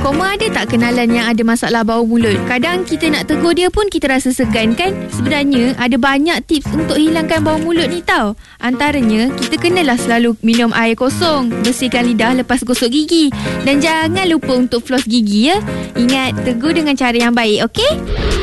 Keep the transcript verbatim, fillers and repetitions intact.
Koma ada tak kenalan yang ada masalah bau mulut? Kadang kita nak tegur dia pun kita rasa segan kan? Sebenarnya ada banyak tips untuk hilangkan bau mulut ni tau. Antaranya, kita kenalah selalu minum air kosong, bersihkan lidah lepas gosok gigi. Dan jangan lupa untuk floss gigi ya. Ingat, tegur dengan cara yang baik, okey?